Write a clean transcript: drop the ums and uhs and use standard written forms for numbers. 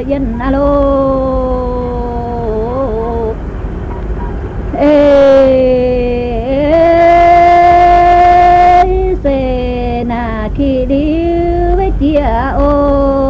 dân alo ê xe na khi đi với chia ô